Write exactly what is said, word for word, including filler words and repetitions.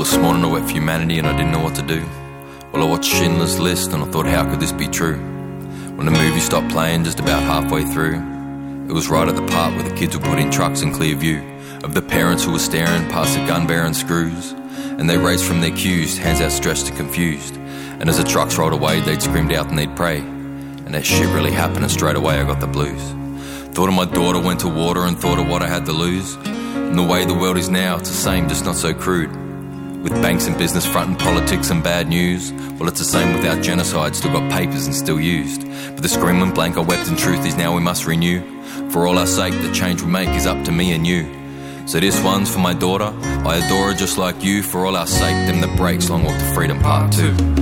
this morning I wept for humanity and I didn't know what to do. Well, I watched Schindler's List and I thought, how could this be true? When the movie stopped playing just about halfway through, it was right at the part where the kids were put in trucks in clear view of the parents who were staring past the gun-bearing screws, and they raced from their cues, hands outstretched and confused. And as the trucks rolled away, they'd screamed out and they'd pray, and that shit really happened and straight away I got the blues. Thought of my daughter went to water and thought of what I had to lose. And the way the world is now, it's the same, just not so crude. With banks and business fronting politics and bad news. Well, it's the same without genocide, still got papers and still used. But the scream went blank, I wept in truth, is now we must renew. For all our sake, the change we make is up to me and you. So this one's for my daughter, I adore her just like you. For all our sake, them that breaks, long walk to freedom part two.